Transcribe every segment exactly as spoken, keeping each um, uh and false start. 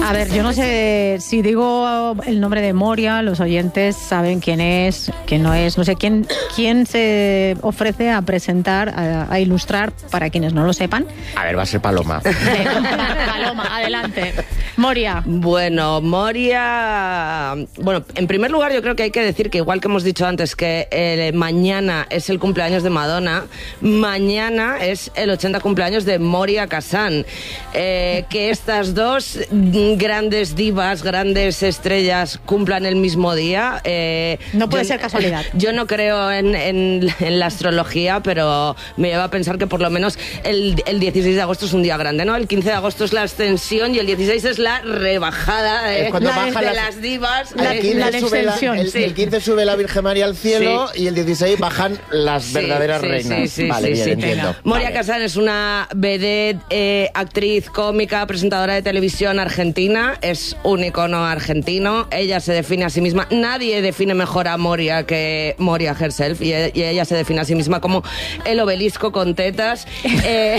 A ver, yo no sé si digo el nombre de Moria, los oyentes saben quién es, quién no es. No sé quién, quién se ofrece a presentar, a, a ilustrar, para quienes no lo sepan. A ver, va a ser Paloma. Paloma, adelante. Moria. Bueno, Moria... Bueno, en primer lugar yo creo que hay que decir que igual que hemos dicho antes que eh, mañana es el cumpleaños de Madonna, mañana es el ochenta cumpleaños de Moria Kazan. Eh, que estas dos grandes divas, grandes estrellas cumplan el mismo día. Eh, no puede yo, ser casualidad. Yo no creo en, en, en la astrología, pero me lleva a pensar que por lo menos el, el dieciséis de agosto es un día grande, ¿no? El quince de agosto es la ascensión y el dieciséis es la rebajada eh, cuando la, baja de las, las divas. El quince, la, la sube la, el, sí. el quince sube la Virgen María al cielo sí. y el dieciséis bajan las sí, verdaderas sí, reinas. Sí, sí, vale, sí, bien, sí. entiendo. Moria vale. Kazan es una vedette, eh, actriz, cómica, presentadora de televisión argentina. Es un icono argentino. Ella se define a sí misma. Nadie define mejor a Moria que Moria herself. Y, y ella se define a sí misma como el obelisco con tetas. Eh,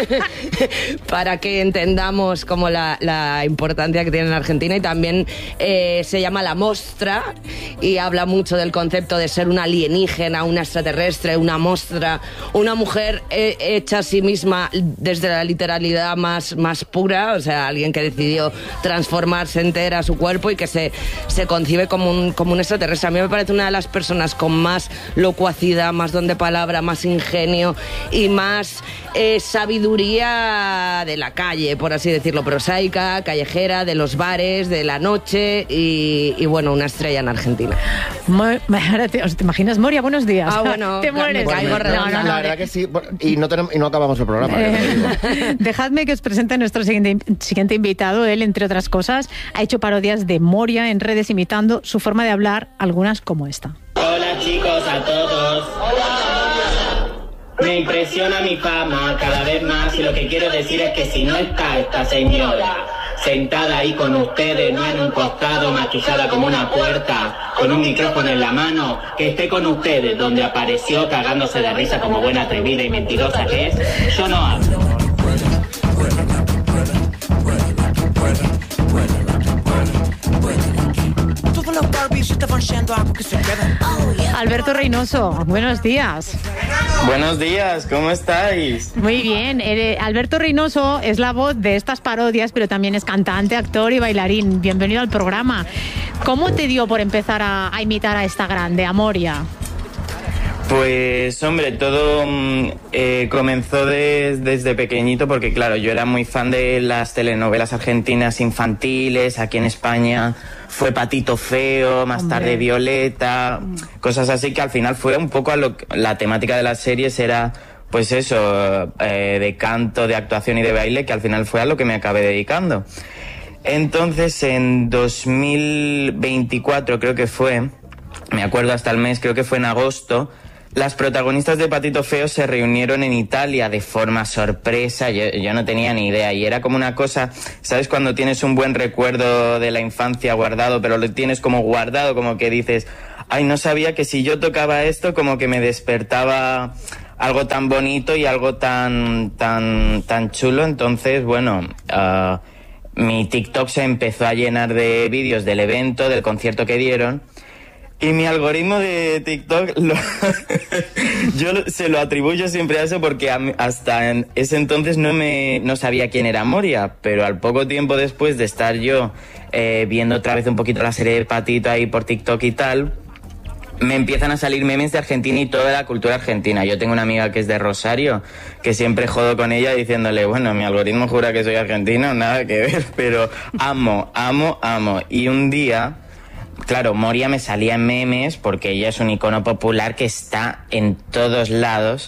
para que entendamos como la, la importancia que tiene en Argentina. Y también eh, se llama La Mostra y habla mucho del concepto de ser una alienígena, una extraterrestre, una mostra, una mujer eh, hecha a sí misma desde la literalidad más, más pura, o sea, alguien que decidió transformarse entera su cuerpo y que se, se concibe como un, como un extraterrestre. A mí me parece una de las personas con más locuacidad, más don de palabra, más ingenio y más eh, sabiduría de la calle, por así decirlo, prosaica, callejera, de los bares, de la noche y, y bueno, una estrella en Argentina. ¿Te, ¿Te imaginas, Moria? Buenos días. Ah, bueno, te mueres. Bueno, caigo no, no, redonda. la verdad que sí, y no, tenemos, y no acabamos el programa. Eh, dejadme que os presente a nuestro siguiente, siguiente invitado. Él, entre otras cosas, ha hecho parodias de Moria en redes imitando su forma de hablar, algunas como esta. Hola chicos, a todos. Me impresiona mi fama cada vez más y lo que quiero decir es que si no está esta señora sentada ahí con ustedes, no en un costado, maquillada como una puerta, con un micrófono en la mano, que esté con ustedes donde apareció cagándose de risa como buena atrevida y mentirosa que es, yo no hablo. Alberto Reynoso, buenos días. Buenos días, ¿cómo estáis? Muy bien. Eh, Alberto Reynoso es la voz de estas parodias, pero también es cantante, actor y bailarín. Bienvenido al programa. ¿Cómo te dio por empezar a, a imitar a esta grande, a Moria? Pues, hombre, todo eh, comenzó de, desde pequeñito porque, claro, yo era muy fan de las telenovelas argentinas infantiles. Aquí en España fue Patito Feo, más Hombre. tarde Violeta, cosas así que al final fue un poco a lo que, la temática de las series era, pues eso, eh, de canto, de actuación y de baile, que al final fue a lo que me acabé dedicando. Entonces, en dos mil veinticuatro creo que fue, me acuerdo hasta el mes, creo que fue en agosto, las protagonistas de Patito Feo se reunieron en Italia de forma sorpresa. Yo, yo no tenía ni idea y era como una cosa, ¿sabes? Cuando tienes un buen recuerdo de la infancia guardado, pero lo tienes como guardado, como que dices, ay, no sabía que si yo tocaba esto, como que me despertaba algo tan bonito y algo tan, tan, tan chulo. Entonces, bueno, uh, mi TikTok se empezó a llenar de vídeos del evento, del concierto que dieron. Y mi algoritmo de TikTok lo yo lo, se lo atribuyo siempre a eso porque a, hasta en ese entonces no me no sabía quién era Moria, pero al poco tiempo después de estar yo eh, viendo otra vez un poquito la serie de Patito ahí por TikTok y tal, me empiezan a salir memes de Argentina y toda la cultura argentina. Yo tengo una amiga que es de Rosario, que siempre jodo con ella diciéndole, bueno, mi algoritmo jura que soy argentino, nada que ver, pero amo, amo, amo. Y un día... Claro, Moria me salía en memes porque ella es un icono popular que está en todos lados.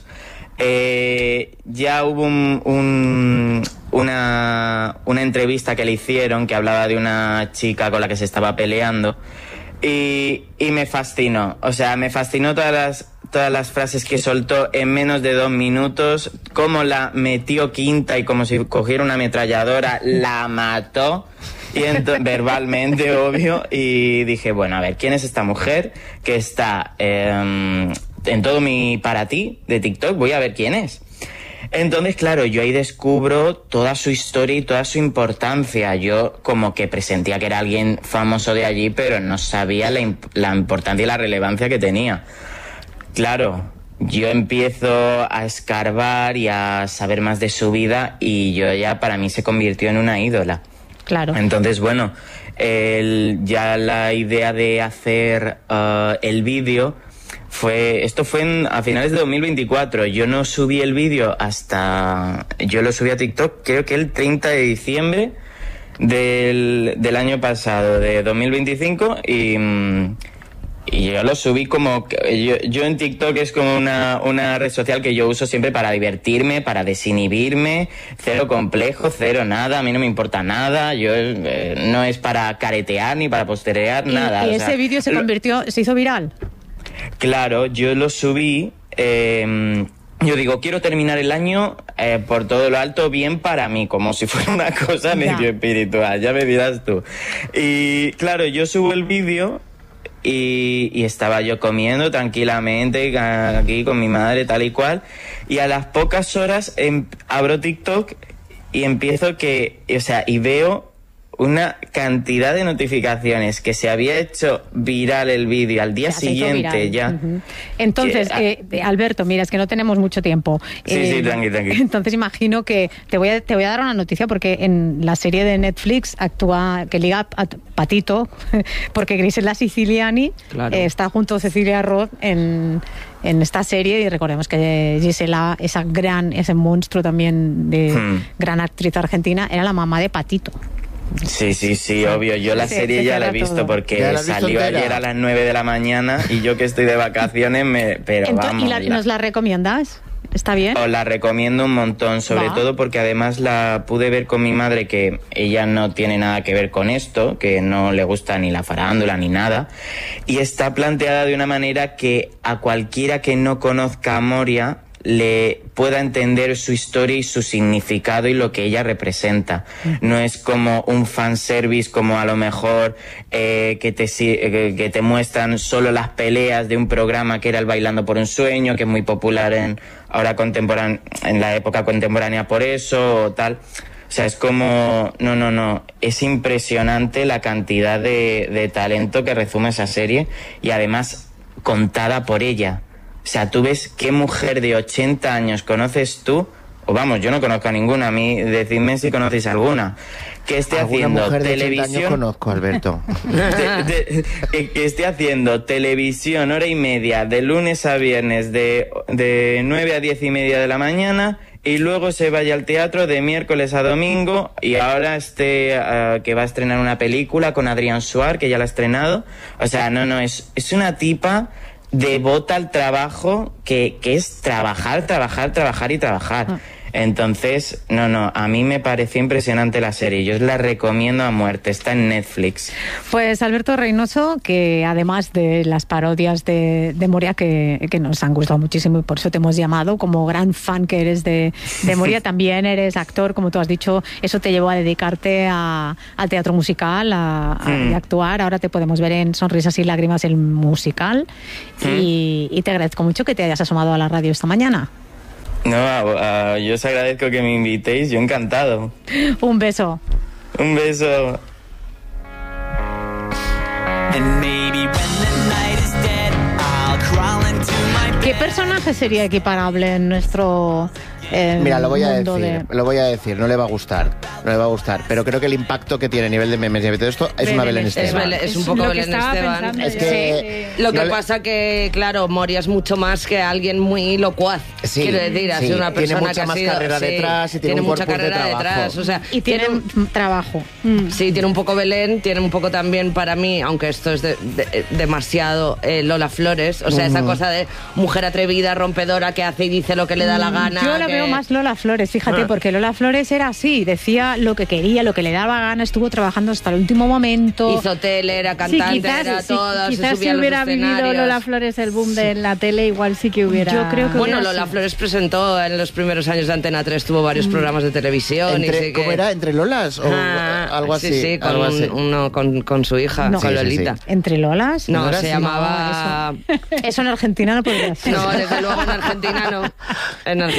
Eh, ya hubo un, un, una, una entrevista que le hicieron que hablaba de una chica con la que se estaba peleando y, y me fascinó. O sea, me fascinó todas las, todas las frases que soltó en menos de dos minutos, cómo la metió quinta y como si cogiera una ametralladora, la mató. Y entonces, verbalmente, obvio, y dije, bueno, a ver, ¿quién es esta mujer que está eh, en todo mi para ti de TikTok? Voy a ver quién es. Entonces, claro, yo ahí descubro toda su historia y toda su importancia. Yo como que presentía que era alguien famoso de allí, pero no sabía la, imp- la importancia y la relevancia que tenía. Claro, yo empiezo a escarbar y a saber más de su vida y yo ya, para mí, se convirtió en una ídola. Claro. Entonces, bueno, el, ya la idea de hacer uh, el vídeo fue, esto fue en, a finales de dos mil veinticuatro. Yo no subí el vídeo hasta, yo lo subí a TikTok creo que el treinta de diciembre del, del año pasado, de dos mil veinticinco, y, y yo lo subí como, yo, yo en TikTok es como una, una red social que yo uso siempre para divertirme, para desinhibirme, cero complejo, cero nada, a mí no me importa nada, yo eh, no es para caretear ni para posterear, ¿Y, nada. y o ese sea, vídeo se lo- convirtió, se hizo viral? Claro, yo lo subí, eh, yo digo, quiero terminar el año eh, por todo lo alto bien para mí, como si fuera una cosa Ya. medio espiritual, ya me dirás tú. Y claro, yo subo el vídeo y, y estaba yo comiendo tranquilamente aquí con mi madre tal y cual, y a las pocas horas em, abro TikTok y empiezo que, o sea, y veo una cantidad de notificaciones que se había hecho viral el vídeo al día Ya, se hizo siguiente viral. ya. Ujú. Entonces, Que- eh, Alberto, mira, es que no tenemos mucho tiempo. Sí, sí, tranqui, tranqui. Entonces imagino que te voy a, te voy a dar una noticia porque en la serie de Netflix actúa, que liga a Patito, porque Grisela Siciliani Claro. eh, está junto a Cecilia Roth en, en esta serie, y recordemos que Gisela, esa gran, ese monstruo también de Hmm. gran actriz argentina, era la mamá de Patito. Sí, sí, sí, obvio. Yo la Sí, serie se ya la he queda visto todo. porque ¿Ya la has visto salió entera? ayer a las nueve de la mañana y yo que estoy de vacaciones, me, pero Entonces, vamos. ¿y la- la- nos la recomiendas? ¿Está bien? Os la recomiendo un montón, sobre Va. todo porque además la pude ver con mi madre, que ella no tiene nada que ver con esto, que no le gusta ni la farándula ni nada, y está planteada de una manera que a cualquiera que no conozca a Moria le pueda entender su historia y su significado y lo que ella representa. No es como un fanservice, como a lo mejor eh, que, te, si- eh, que te muestran solo las peleas de un programa que era el Bailando por un Sueño, que es muy popular en ahora contemporánea, en la época contemporánea por eso o tal. O sea, es como, no, no, no, es impresionante la cantidad de, de talento que resume esa serie, y además contada por ella. O sea, tú ves qué mujer de ochenta años conoces tú, o vamos, yo no conozco a ninguna, a mí decidme si conocéis alguna, que esté Alguna haciendo mujer de ochenta años televisión, conozco, Alberto. de- de- que, que esté haciendo televisión hora y media de lunes a viernes de, de nueve a diez y media de la mañana, y luego se vaya al teatro de miércoles a domingo, y ahora esté uh, que va a estrenar una película con Adrián Suar, que ya la ha estrenado. O sea, no, no, es, es una tipa devota al trabajo, que, que es trabajar, trabajar, trabajar y trabajar. Ah. Entonces, no, no, a mí me pareció impresionante la serie. Yo os la recomiendo a muerte. Está en Netflix. Pues Alberto Reynoso, que además de las parodias de, de Moria, que, que nos han gustado muchísimo y por eso te hemos llamado, como gran fan que eres de, de Moria, también eres actor, como tú has dicho, eso te llevó a dedicarte a, al teatro musical, a, a- Mm. y a actuar. Ahora te podemos ver en Sonrisas y Lágrimas, el musical, y, y te agradezco mucho que te hayas asomado a la radio esta mañana. No, a- a- yo os agradezco que me invitéis, yo encantado. Un beso. Un beso. And maybe when the night is dead, I'll crawl into my bed. ¿Qué personaje sería equiparable en nuestro eh, Mira, lo voy a mundo decir, de- lo voy a decir, no le va a gustar, no le va a gustar, pero creo que el impacto que tiene a nivel de memes y de todo esto es una Belén Belén Esteban. Esteban. Es Belén- es un poco lo que Belén estaba Esteban. pensando Es yo. que- Lo que No le- pasa que, claro, Moria es mucho más que alguien muy locuaz. Sí, quiero decir, ha sí, sido una tiene persona mucha que ha más sido- carrera sí, detrás y tiene un mucha corpus de carrera trabajo. detrás. O sea, Y tiene un- un trabajo. Sí, tiene un poco Belén, tiene un poco también para mí, aunque esto es de- de- demasiado eh, Lola Flores, o sea, esa cosa de mujer atrevida, rompedora, que hace y dice lo que le da la gana. Yo la que- veo más Lola Flores, fíjate, Ah. porque Lola Flores era así, decía lo que quería, lo que le daba gana, estuvo trabajando hasta el último momento. Hizo tele, era Sí, cantante, quizás, era sí, todo, se quizás subía si a los hubiera vivido escenarios. Lola Flores el boom de la tele, igual sí que hubiera... Yo creo que Bueno, hubiera Lola sido. Flores presentó en los primeros años de Antena tres, tuvo varios programas de televisión. y Entre, sí que- ¿Cómo era? ¿Entre Lolas? O Ah, algo así. Sí, sí, con, algo así. uno, con, con su hija, No. con Sí, sí, sí. Lolita. ¿Entre Lolas? No, ¿No se era así? llamaba... Eso en Argentina no podría ser. No, desde luego en Argentina no. En Argentina no.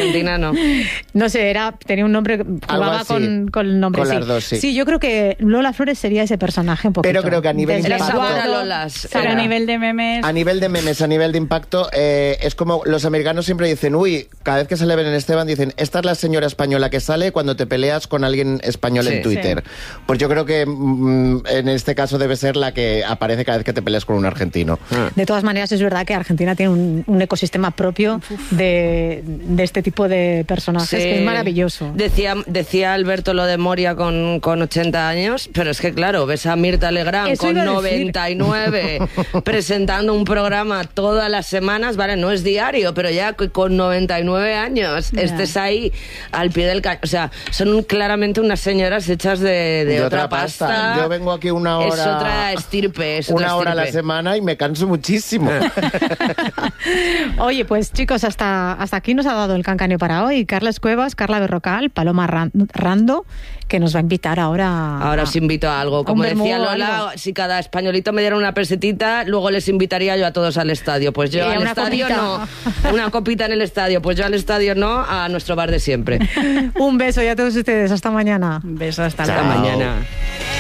bueno. No sé, era tenía un nombre, jugaba así, con, con el nombre. con sí. las dos, sí. Sí, yo creo que Lola Flores sería ese personaje un poquito. Pero creo que a nivel Desde El impacto- sabor a Eduardo, Lolas. Pero a era. nivel de memes... A nivel de memes, a nivel de impacto, eh, es como los americanos siempre dicen, uy, cada vez que sale Belén Esteban dicen, esta es la señora española que sale cuando te peleas con alguien español Sí, en Twitter. Pues yo creo que mm, en este caso debe ser la que aparece cada vez que te peleas con un argentino. De todas maneras, es verdad que Argentina tiene un, un ecosistema propio de, de este tipo de personajes Sí. que es maravilloso. Decía, decía Alberto lo de Moria con, con ochenta años, pero es que claro, ves a Mirta Legrand Eso con iba a decir. noventa y nueve presentando un programa todas las semanas, vale, no es diario, pero ya c- con noventa y nueve años Ya. estés ahí al pie del cañón. O sea, son claramente unas señoras hechas de, de, De otra, otra pasta. pasta. Yo vengo aquí una hora- Es otra estirpe. Es otra Una hora a la estirpe. semana y me canso muchísimo. Oye, pues chicos, hasta, hasta aquí nos ha dado el cancaneo para hoy. Carles Cuevas, Carla Berrocal, Paloma Ran- Rando, que nos va a invitar ahora. Ahora a- os invito a algo. a un Como vermú decía o Lola, algo. si cada españolito me diera una pesetita, luego les invitaría yo a todos al estadio. Pues yo Y a al una estadio copita. no. Una copita en el estadio. Pues yo al estadio no, a nuestro bar de siempre. Un beso y a todos ustedes. Hasta mañana. Un beso, hasta Hasta luego. mañana.